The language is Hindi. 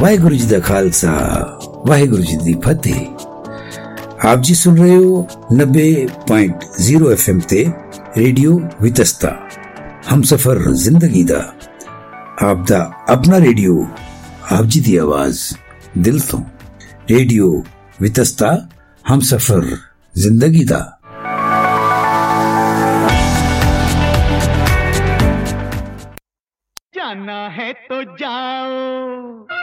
वाहेगुरु जी दा खालसा वाहेगुरु जी दी फतेह। आप जी सुन रहे हो 90.0 FM ते रेडियो वितस्ता हम सफर जिंदगी दा आप दा अपना रेडियो आप जी दी आवाज दिल तो रेडियो वितस्ता हम सफर जिंदगी दा। जाना है तो जाओ